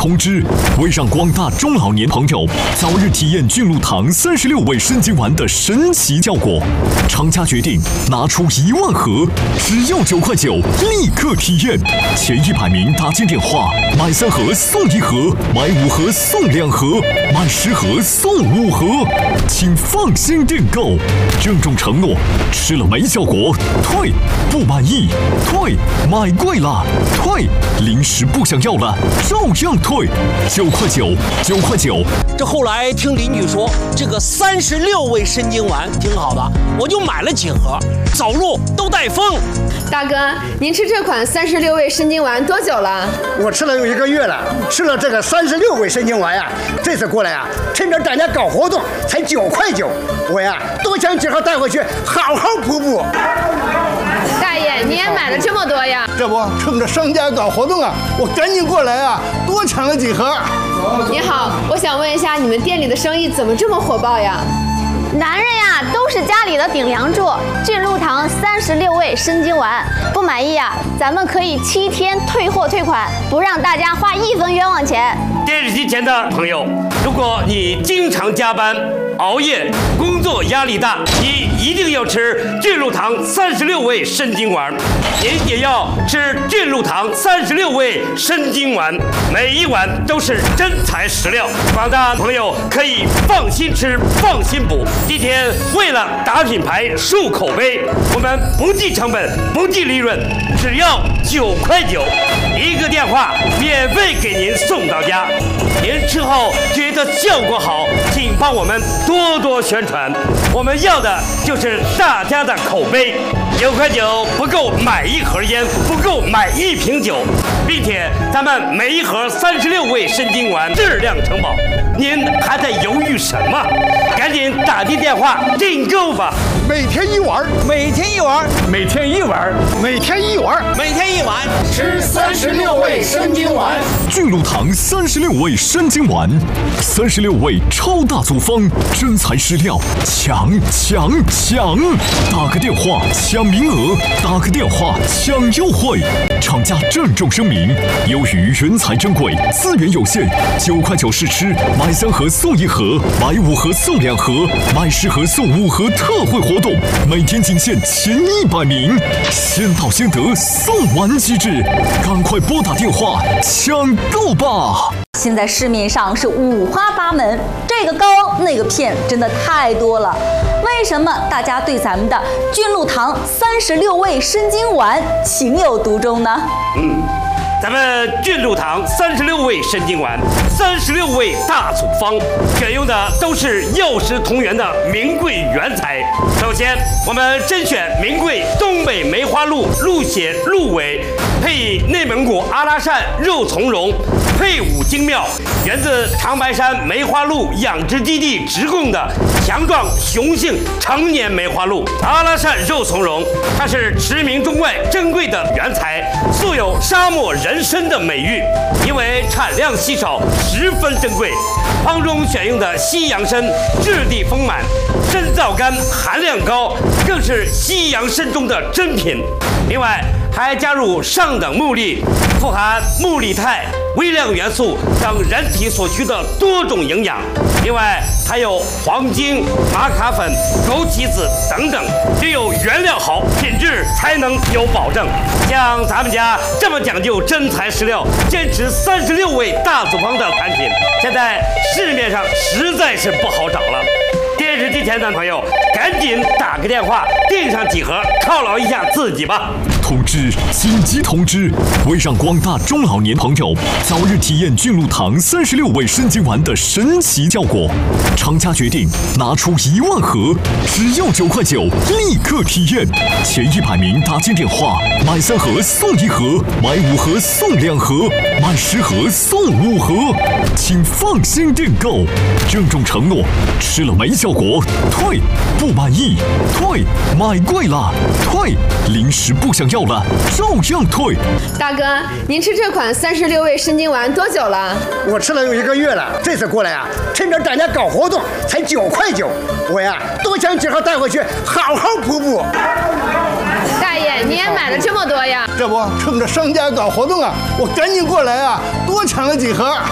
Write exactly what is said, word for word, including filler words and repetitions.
通知，为让广大中老年朋友早日体验菌露堂三十六味生津丸的神奇效果，厂家决定拿出一万盒，只要九块九，立刻体验。前一百名打进电话，买三盒送一盒，买五盒送两盒，买十盒送五盒，请放心订购。郑重承诺，吃了没效果退，不满意退，买贵了退，零食不想要了照样退，九块九，九块九。 这后来听邻居说，这个三十六味生津丸挺好的，我就买了几盒，走路都带风。 大哥，您吃这款三十六味生津丸多久了？ 我吃了有一个月了，吃了这个三十六味生津丸呀，这次过来啊，趁着大家搞活动，才九块九，我呀多抢几盒带回去，好好补补。 大爷，你也买了这么多呀？ 这不，趁着商家搞活动啊，我赶紧过来啊，多抢了几盒。 你好，我想问一下，你们店里的生意怎么这么火爆呀？ 男人呀，都是家里的顶梁柱。菌露堂三十六味生津丸，不满意啊，咱们可以七天退货退款，不让大家花一分冤枉钱。 电视机前的朋友，如果你经常加班、熬夜，工作压力大，你一定要吃菌露堂三十六味生津丸。您也要吃菌露堂三十六味生津丸，每一碗都是真材实料。广大朋友可以放心吃，放心补。今天为了打品牌、树口碑，我们不计成本、不计利润，只要九块九，一个电话免费给您送到家。您吃后觉得效果好，请帮我们多多宣传。我们要的就是大家的口碑。九块九不够买一盒烟，不够买一瓶酒，并且咱们每一盒三十六味生津丸质量承保。您还在犹豫什么？赶紧打进电话订购吧！ 每天一碗， 每天一碗， 每天一碗， 每天一碗， 每天一碗， 吃三十六味生津丸。 菌露堂三十六味生津丸，三十六味超大组方，真材实料，抢抢抢！打个电话抢名额，打个电话抢优惠。厂家郑重声明：由于人才珍贵，资源有限，九块九试吃，买三盒送一盒，买五盒送两盒，买十盒送五盒特惠活动，每天仅限前一百名，先到先得，送完即止，赶快拨打电话抢购吧！ 现在市面上是五花八门，这个膏那个片真的太多了。为什么大家对咱们的菌露堂三十六味生津丸情有独钟呢？ 嗯，咱们菌露堂三十六味生津丸，三十六味大组方，选用的都是药食同源的名贵原材。首先，我们甄选名贵东北梅花鹿鹿血鹿尾，配以内蒙古阿拉善肉苁蓉，配伍精妙，源自长白山梅花鹿养殖基地直供的强壮雄性成年梅花鹿。阿拉善肉苁蓉，它是驰名中外珍贵的原材，素有沙漠人参的美誉，因为产量稀少，十分珍贵。方中选用的西洋参质地丰满，参皂苷含量高，更是西洋参中的珍品。另外还加入上等木粒，富含木力肽、微量元素等人体所需的多种营养。另外还有黄精、玛卡粉、枸杞子等等，只有原料好，品质才能有保证。像咱们家这么讲究真材实料，坚持三十六味大组方的产品，现在市面上实在是不好找了。电视机前的朋友，赶紧打个电话订上几盒，犒劳一下自己吧。 通知！紧急通知！为让广大中老年朋友早日体验菌露堂三十六味生津丸的神奇效果，厂家决定拿出一万盒，只要九块九，立刻体验。前一百名打进电话，买三盒送一盒，买五盒送两盒，买十盒送五盒，请放心订购。郑重承诺：吃了没效果退，不满意退，买贵了退，零食不想要了照样退。 大哥，您吃这款三十六味生津丸多久了？ 我吃了有一个月了，这次过来啊，趁着大家搞活动，才九块九，我呀多抢几盒带回去，好好补补。 大爷，你也买了这么多呀？ 这不，趁着商家搞活动啊，我赶紧过来啊，多抢了几盒。